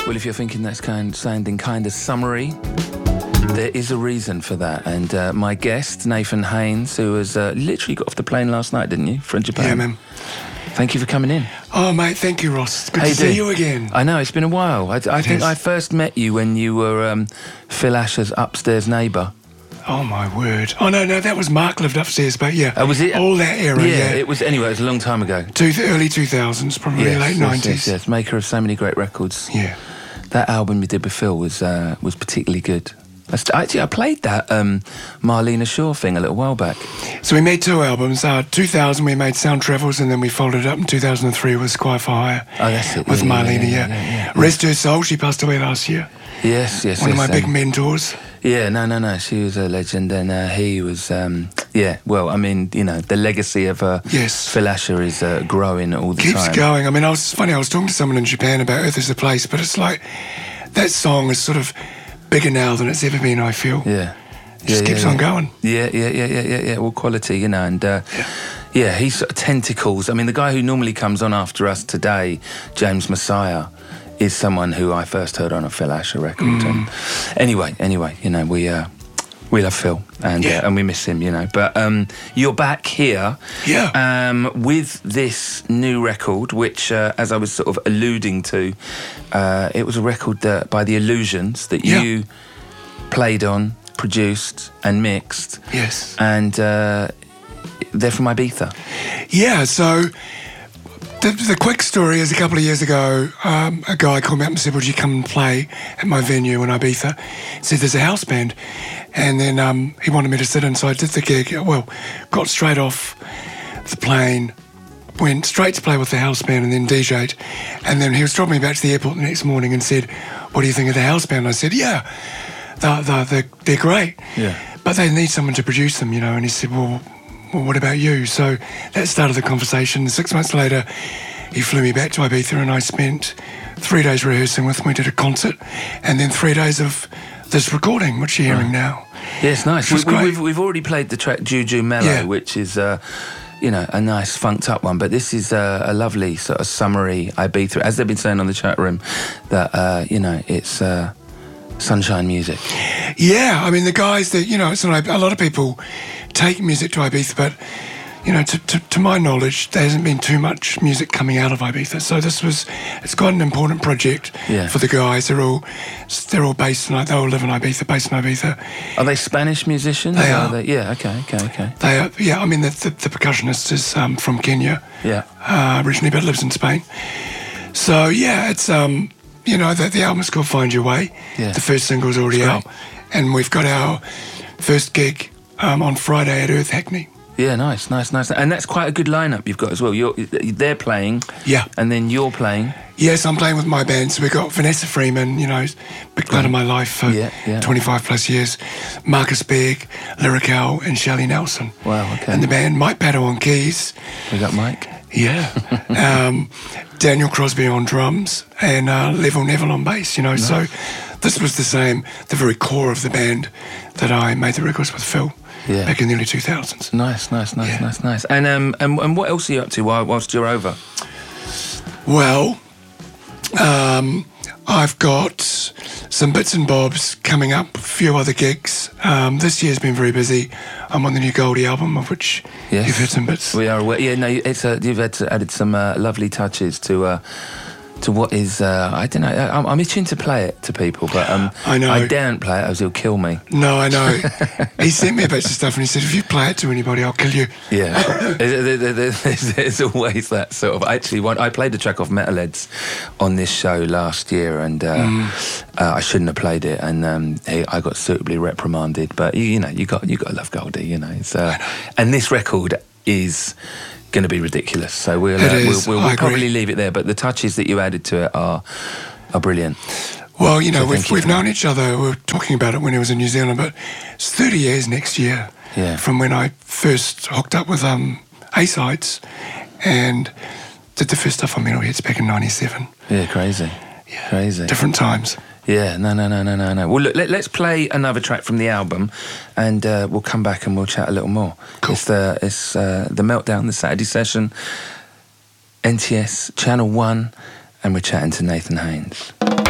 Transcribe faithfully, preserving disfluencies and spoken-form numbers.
Well, if you're thinking that's kind sounding kind of summary, there is a reason for that. And uh, my guest, Nathan Haynes, who was uh, literally got off the plane last night, didn't you, from Japan? Yeah, man. Thank you for coming in. Oh, mate, thank you, Ross. It's good How to you see doing? you again. I know, it's been a while. I, I think is. I first met you when you were um, Phil Asher's upstairs neighbour. Oh, my word. Oh, no, no, that was Mark lived upstairs, but yeah. Oh, was it? All that era, Yeah, yeah. it was, anyway, it was a long time ago. Two, early two thousands, probably Yes, late yes, nineties. Yes, yes, maker of so many great records. Yeah. That album you did with Phil was uh, was particularly good. I st- Actually, I played that um, Marlena Shaw thing a little while back. So we made two albums. Uh, two thousand, we made Sound Travels, and then we followed it up in two thousand three with Squire for Hire. Oh, that's it. With yeah, Marlena, yeah. yeah. yeah, yeah, yeah. Rest her soul, she passed away last year. Yes, yes, One yes. of my big um, mentors. Yeah, no, no, no. She was a legend, and uh, he was. Um, yeah, well, I mean, you know, the legacy of uh, Yes. Phil Asher is uh, growing all the Keeps time. going. I mean, I was it's funny. I was talking to someone in Japan about Earth Is a Place, but it's like that song is sort of bigger now than it's ever been. I feel. Yeah, Just yeah, keeps yeah, on yeah. going. Yeah, yeah, yeah, yeah, yeah, yeah. All quality, you know, and uh, yeah. yeah, he's sort of tentacles. I mean, the guy who normally comes on after us today, James Messiah, is someone who I first heard on a Phil Asher record. Mm. And anyway, anyway, you know, we uh, we love Phil and Yeah. uh, and we miss him, you know. But um, you're back here, Yeah. um, with this new record, which, uh, as I was sort of alluding to, uh, it was a record that, by the Illusions that Yeah. you played on, produced and mixed, Yes. and uh, they're from Ibiza. Yeah, so the, the quick story is a couple of years ago, um, a guy called me up and said, would you come and play at my venue in Ibiza? He said, there's a house band. And then um, he wanted me to sit in, so I did the gig. Well, got straight off the plane, went straight to play with the house band and then D J'd. And then he was dropping me back to the airport the next morning and said, what do you think of the house band? I said, yeah, they're, they're, they're, they're great. Yeah. But they need someone to produce them, you know. And he said, well, well, what about you? So that started the conversation. Six months later, he flew me back to Ibiza and I spent three days rehearsing with him. We did a concert and then three days of this recording, which you're hearing now. Yeah, it's nice. Which was We, we, great. we've, we've already played the track Juju Mellow, Yeah. which is, uh, you know, a nice funked up one, but this is uh, a lovely sort of summary Ibiza. As they've been saying on the chat room, that, uh, you know, it's uh, sunshine music. Yeah, I mean, the guys that, you know, it's not, a lot of people take music to Ibiza, but, you know, to, to, to my knowledge, there hasn't been too much music coming out of Ibiza. So this was, it's quite an important project Yeah. for the guys. They're all, they're all based in, they all live in Ibiza, based in Ibiza. Are they Spanish musicians? They Or are. They, yeah, okay, okay, okay. They are, yeah, I mean, the, the, the percussionist is um, from Kenya, Yeah. uh, originally, but lives in Spain. So, yeah, it's, um, you know, the, the album's called Find Your Way. Yeah. The first single's already It's out. And we've got our first gig um, on Friday at Earth Hackney. Yeah, nice, nice, nice. And that's quite a good lineup you've got as well. You're, they're playing, Yeah. and then you're playing. Yes, I'm playing with my band. So we've got Vanessa Freeman, you know, big part of my life for Yeah, yeah. twenty-five plus years. Marcus Begg, Lyrical, and Shelley Nelson. Wow, okay. And the band, Mike Pato on keys. We got Mike. Yeah. um, Daniel Crosby on drums and uh, Level Neville on bass, you know. Nice. So this was the same, the very core of the band that I made the records with Phil Yeah. back in the early two thousands. Nice, nice, nice, Yeah. nice, nice. And um, and and what else are you up to while, whilst you're over? Well, um, I've got some bits and bobs coming up, a few other gigs. Um, this year's been very busy. I'm on the new Goldie album, of which Yes. you've heard some bits. We are aware. Yeah, no, it's uh, you've had to, added some uh, lovely touches to uh, to what is. Uh, I don't know. I, I'm, I'm itching to play it to people, but um, I know. I daren't play it, as he'll kill me. No, I know. He sent me a bunch of stuff and he said, if you play it to anybody, I'll kill you. Yeah, there- there- there- there's, there's always that sort of. Actually, one I played a track off Metalheads on this show last year, and uh, Mm. uh, I shouldn't have played it, and um, he, I got suitably reprimanded. But you, you know, you got you got to love Goldie, you know. It's, uh, and this record is going to be ridiculous, so we'll It uh, is, we'll, we'll, I we'll agree. probably leave it there. But the touches that you added to it are are brilliant. Well, you know, So thank we've, you we've for known that. each other. We were talking about it when he was in New Zealand, but it's thirty years next year Yeah. from when I first hooked up with um, A-Sides and did the first stuff on Metalheads back in ninety-seven. Yeah, crazy, Yeah. crazy. Different times. Yeah, no, no, no, no, no, no. Well, look, let, let's play another track from the album, and uh, we'll come back and we'll chat a little more. Cool. It's the it's uh, the Meltdown, the Saturday session, N T S Channel One, and we're chatting to Nathan Haynes.